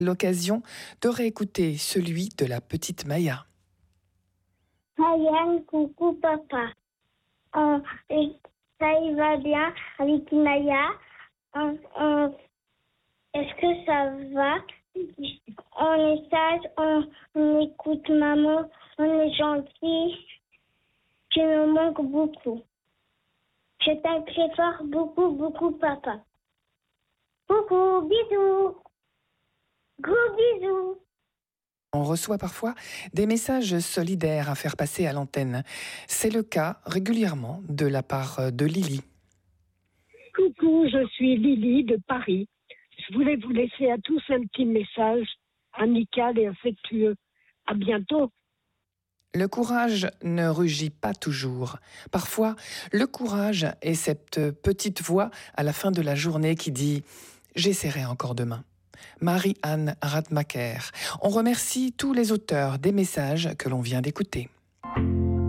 L'occasion de réécouter celui de la petite Maya. Ryan, coucou papa. Et ça y va bien avec Maya. Est-ce que ça va? On est sage, on écoute maman, on est gentil. Tu me manques beaucoup. Je t'aime très fort, beaucoup, beaucoup papa. Coucou, bisous. Gros bisous. On reçoit parfois des messages solidaires à faire passer à l'antenne. C'est le cas régulièrement de la part de Lily. Coucou, je suis Lily de Paris. Je voulais vous laisser à tous un petit message amical et affectueux. À bientôt. Le courage ne rugit pas toujours. Parfois, le courage est cette petite voix à la fin de la journée qui dit « J'essaierai encore demain ». Marie-Anne Radmacher. On remercie tous les auteurs des messages que l'on vient d'écouter.